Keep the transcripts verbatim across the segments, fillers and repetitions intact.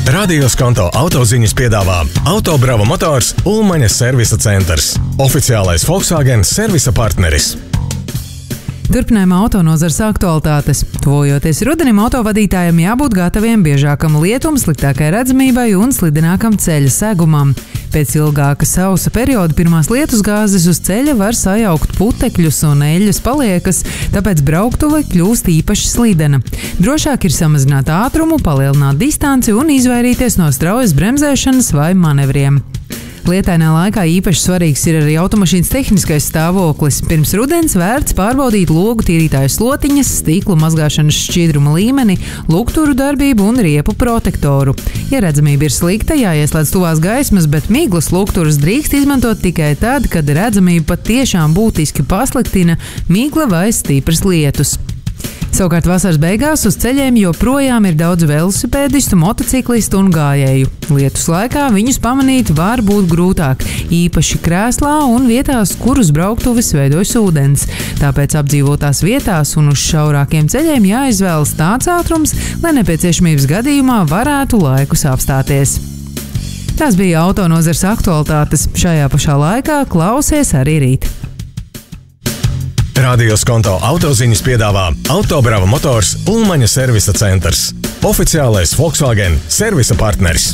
Radio Skonto autoziņas piedāvā Autobrava motors Ulmaņa servisa centrs. Oficiālais Volkswagen servisa partneris. Turpinājumā autonozars aktualitātes. Tuvojoties rudenim, autovadītājiem jābūt gataviem biežākam lietum, sliktākai redzamībai un slidinākam ceļa segumam. Pēc ilgāka sausa perioda pirmās lietusgāzes uz ceļa var sajaukt putekļus un eļļas paliekas, tāpēc brauktuve kļūst īpaši slidena. Drošāk ir samazināt ātrumu, palielināt distanci un izvairīties no straujas bremzēšanas vai manevriem. Lietainā laikā īpaši svarīgs ir arī automašīnas tehniskais stāvoklis. Pirms rudens vērts pārbaudīt logu tīrītāju slotiņas, stiklu mazgāšanas šķidruma līmeni, lukturu darbību un riepu protektoru. Ja redzamība ir slikta, jāieslēdz tuvās gaismas, bet miglas lukturus drīkst izmantot tikai tad, kad redzamība patiešām būtiski pasliktina migla vai stipras lietus. Savukārt vasaras beigās uz ceļiem joprojām ir daudz velosipēdistu, motociklistu un gājēju. Lietus laikā viņus pamanīt var būt grūtāk, īpaši krēslā un vietās, kur uz brauktuves veidojas ūdens. Tāpēc apdzīvotās vietās un uz šaurākiem ceļiem jāizvēlas tāds ātrums, lai nepieciešamības gadījumā varētu laikus apstāties. Tas bija autonozars aktualitātes. Šajā pašā laikā klausies arī rīt. Radio Skonto autoziņas piedāvā Autobrava motors Ulmaņa servisa centrs. Oficiālais Volkswagen servisa partneris.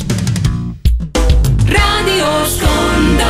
Radio Skonto.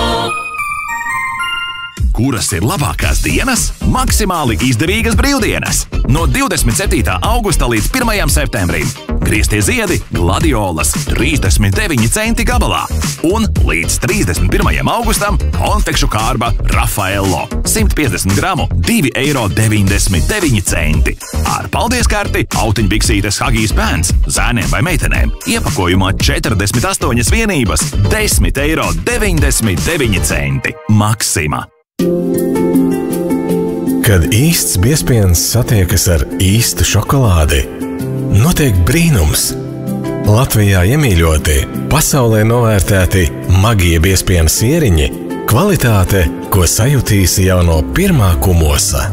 Kuras ir labākās dienas? Maksimāli izdevīgas brīvdienas. No divdesmit septītā augusta līdz pirmajam septembrim. Grieztie ziedi Gladiolas trīsdesmit deviņi centi gabalā. Un līdz trīsdesmit pirmajam augustam konfekšu kārba Raffaello simt piecdesmit gramu divi eiro deviņdesmit deviņi centi. Ar paldieskarti autiņbiksītes Huggies Pants zēniem vai meitenēm. Iepakojumā četrdesmit astoņas vienības desmit eiro deviņdesmit deviņi centi. Maksima. Kad īsts biezpiens satiekas ar īstu šokolādi, notiek brīnums. Latvijā iemīļoti, pasaulē novērtēti Magija biezpiena sieriņi, kvalitāte, ko sajutīsi jau no pirmā kumosa.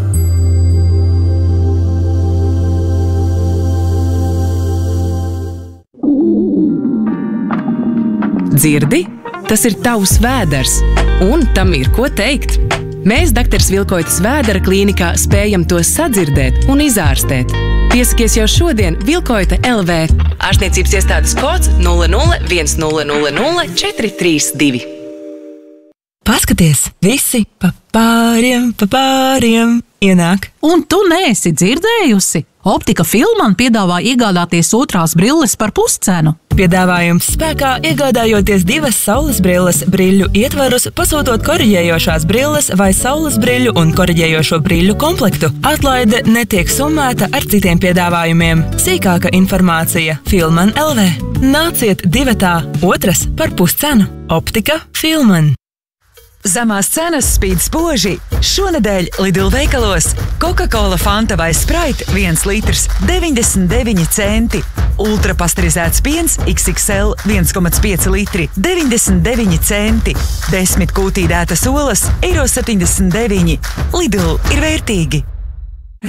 Dzirdi? Tas ir tavs vēders, un tam ir ko teikt. Mēs Daktars Vilkoitas Vēdera klīnikā spējam to sadzirdēt un izārstēt. Piesakies jau šodien Vilkoita L V. Ārstniecības iestādes kods nulle nulle viens nulle nulle nulle četri trīs divi. Paskaties, visi pa pāriem, pa pāriem ienāk. Un tu neesi dzirdējusi? Optika Filman piedāvā iegādāties otrās brilles par puscenu. Piedāvājums spēkā iegādājoties divas saules brilles briļu ietvarus, pasūtot koriģējošās brilles vai saules briļu un koriģējošo briļu komplektu. Atlaide netiek summēta ar citiem piedāvājumiem. Sīkāka informācija Filman L V. Nāciet divatā, otras par puscenu. Optika Filman. Zemās cenas spīd spoži. Šonedēļ Lidl veikalos Coca-Cola, Fanta vai Sprite viens litrs deviņdesmit deviņi centi. Ultrapasterizēts piens X X L viens komats pieci litri deviņdesmit deviņi centi. Desmit kūtīdētas olas eiro septiņdesmit deviņi. Lidl ir vērtīgi.